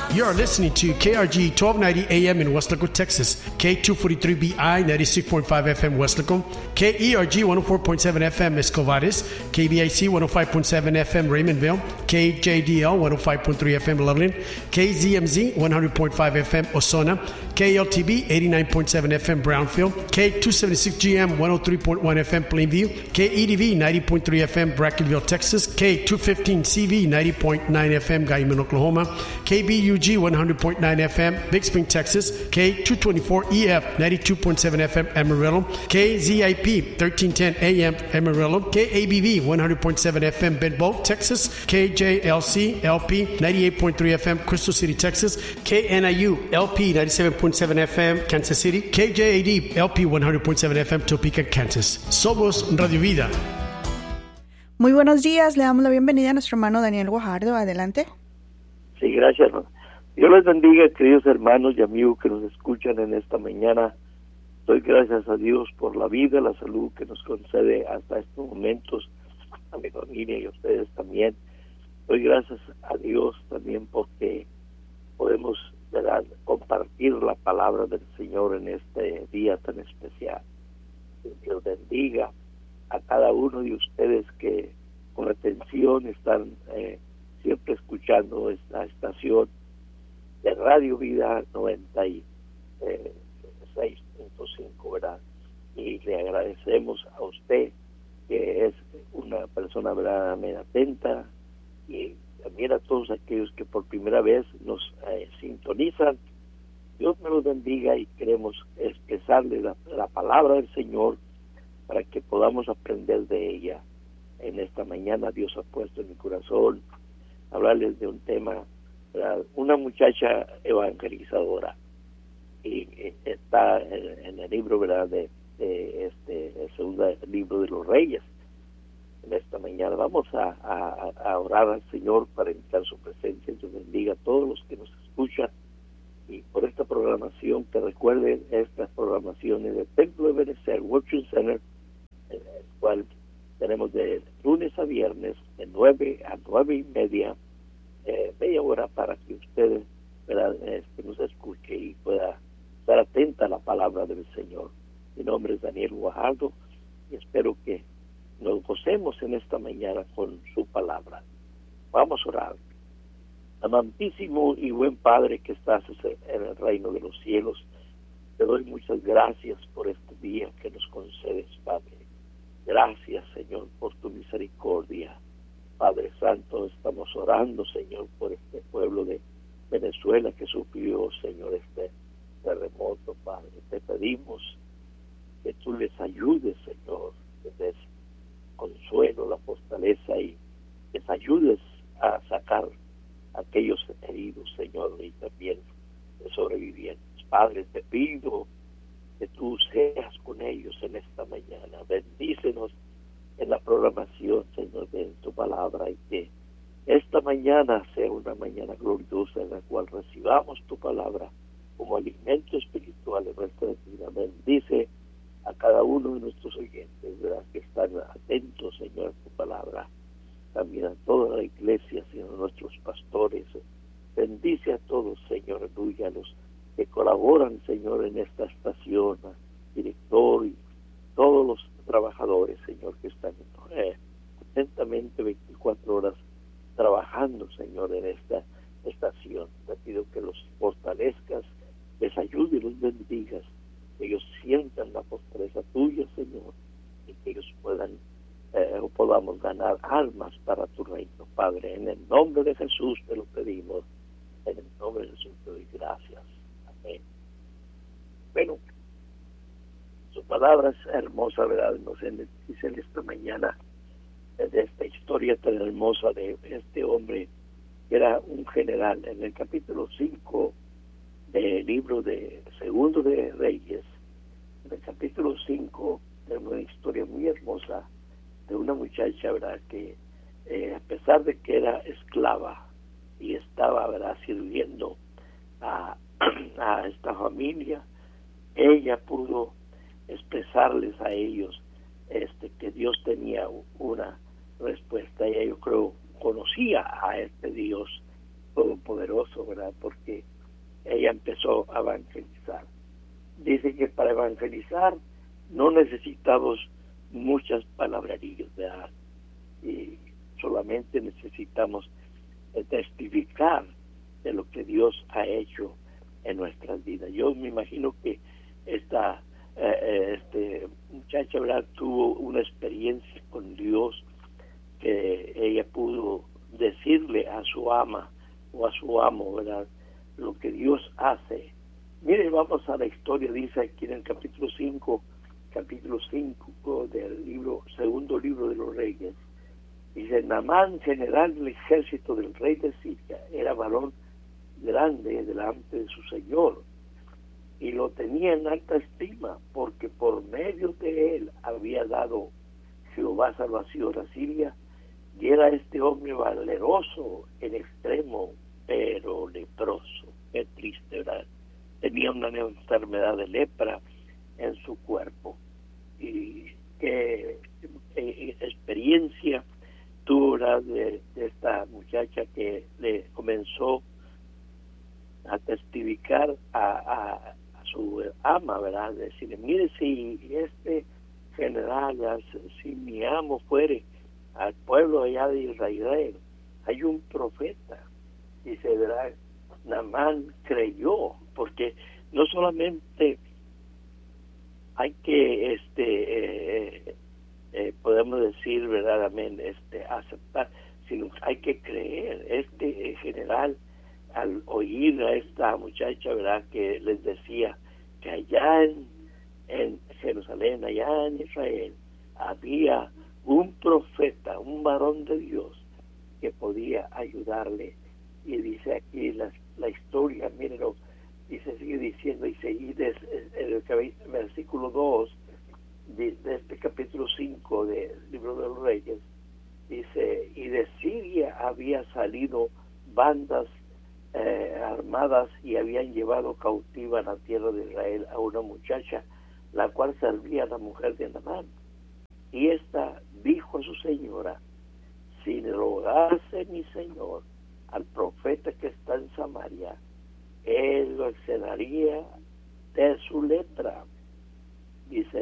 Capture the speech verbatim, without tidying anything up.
You are listening to K R G twelve ninety A M in Weslaco, Texas, K two forty-three B I ninety-six point five F M Weslaco, K E R G one oh four point seven F M Escovares, K B I C one oh five point seven F M Raymondville, K J D L one oh five point three F M Loveland, K Z M Z one hundred point five F M Ozona, K L T B eighty-nine point seven F M Brownfield, K two seventy-six G M one oh three point one F M Plainview, K E D V ninety point three F M Brackenville, Texas, K two fifteen C V ninety point nine F M Guyman, Oklahoma, K B U G one hundred point nine F M Big Spring, Texas, K two twenty-four E F ninety-two point seven F M Amarillo, K Z I P thirteen ten A M Amarillo, K A B V one hundred point seven F M Bedboe, Texas, K J L C L P ninety-eight point three F M Crystal City, Texas, K N I U L P ninety-seven point seven F M Kansas City, K J A D L P one hundred point seven F M Topeka, Kansas. Somos Radio Vida. Muy buenos días, le damos la bienvenida a nuestro hermano Daniel Guajardo. Adelante. Sí, gracias, hermano. Dios les bendiga, queridos hermanos y amigos que nos escuchan en esta mañana. Doy gracias a Dios por la vida, la salud que nos concede hasta estos momentos, a mi familia y a ustedes también. Doy gracias a Dios también porque podemos, ¿verdad?, compartir la palabra del Señor en este día tan especial. Dios bendiga a cada uno de ustedes que con atención están eh, siempre escuchando esta estación de Radio Vida noventa y seis punto cinco, ¿verdad? Y le agradecemos a usted, que es una persona verdaderamente atenta, y también a todos aquellos que por primera vez nos eh, sintonizan. Dios me los bendiga y queremos expresarle la, la palabra del Señor para que podamos aprender de ella. En esta mañana Dios ha puesto en mi corazón hablarles de un tema, ¿verdad? Una muchacha evangelizadora, y está en, en el libro, ¿verdad?, de, de este el segundo libro de los Reyes. En esta mañana vamos a, a, a orar al Señor para invitar su presencia. Dios bendiga a todos los que nos escuchan, y por esta programación, que recuerden estas programaciones del Templo de Benecer Worship Center, en el cual tenemos de lunes a viernes de nueve a nueve y media, eh, media hora para que ustedes, ¿verdad?, este, nos escuche y pueda estar atenta a la palabra del Señor. Mi nombre es Daniel Guajardo y espero que nos gocemos en esta mañana con su palabra. Vamos a orar. Amantísimo y buen Padre que estás en el reino de los cielos, te doy muchas gracias por este día que nos concedes, Padre. Gracias, Señor, por tu misericordia. Padre Santo, estamos orando, Señor, por este pueblo de Venezuela que sufrió, Señor, este terremoto, Padre. Te pedimos que tú les ayudes, Señor, que des consuelo, la fortaleza, y les ayudes a sacar a aquellos heridos, Señor, y también de sobrevivientes. Padre, te pido que tú seas con ellos en esta mañana. Bendícenos en la programación, Señor, de tu palabra, y que esta mañana sea una mañana gloriosa en la cual recibamos tu palabra como alimento espiritual en nuestra vida. Bendice a cada uno de nuestros oyentes, ¿verdad?, que están atentos, Señor, a tu palabra. También a toda la iglesia, Señor, a nuestros pastores. Bendice a todos, Señor, aleluya, a los que colaboran, Señor, en esta estación, director y todos los trabajadores, Señor, que están eh, atentamente veinticuatro horas trabajando, Señor, en esta estación. Te pido que los fortalezcas, les ayude y los bendigas, que ellos sientan la fortaleza tuya, Señor, y que ellos puedan eh, o podamos ganar almas para tu reino, Padre. En el nombre de Jesús te lo pedimos. En el nombre de Jesús te doy gracias. Amén. Bueno, su palabra es hermosa, ¿verdad? Nos dice en esta mañana de esta historia tan hermosa de este hombre que era un general. En el capítulo cinco del libro de Segundo de Reyes, en el capítulo cinco, tenemos una historia muy hermosa de una muchacha, ¿verdad?, que eh, a pesar de que era esclava y estaba, ¿verdad?, sirviendo a, a esta familia, ella pudo expresarles a ellos este que Dios tenía una respuesta. Ella, yo creo, conocía a este Dios todopoderoso, ¿verdad?, ¿verdad? Porque ella empezó a evangelizar. Dice que para evangelizar no necesitamos muchas palabrerías, ¿verdad? Y solamente necesitamos testificar de lo que Dios ha hecho en nuestras vidas. Yo me imagino que esta eh, este muchacha, ¿verdad?, tuvo una experiencia con Dios que ella pudo decirle a su ama o a su amo, ¿verdad?, lo que Dios hace. Mire, vamos a la historia, dice aquí en el capítulo cinco, capítulo cinco del libro, segundo libro de los Reyes. Dice: Naamán, general del ejército del rey de Siria, era varón grande delante de su señor, y lo tenía en alta estima, porque por medio de él había dado Jehová salvación a Siria, y era este hombre valeroso en extremo, pero leproso. Qué triste, ¿verdad? Tenía una enfermedad de lepra en su cuerpo. Y qué eh, experiencia tuvo de, de esta muchacha que le comenzó a testificar a, a, a su ama, ¿verdad? Decirle: mire, si este general, si mi amo fuere al pueblo allá de Israel, hay un profeta. Dice, ¿verdad? Naamán creyó, porque no solamente hay que, este, eh, eh, podemos decir, ¿verdad? Amén, este, aceptar, sino hay que creer. Este eh, general, al oír a esta muchacha, ¿verdad?, que les decía que allá en, en Jerusalén, allá en Israel, había un profeta, un varón de Dios que podía ayudarle. Y dice aquí la, la historia, mírenlo, dice, sigue diciendo, dice, y desde el versículo dos de, de este capítulo cinco del libro de los Reyes, dice: y de Siria había salido bandas eh, armadas y habían llevado cautiva a la tierra de Israel a una muchacha, la cual servía a la mujer de Naamán. Y esta dijo a su señora: si rogase mi señor al profeta que está en Samaria, él lo excedaría de su lepra. Dice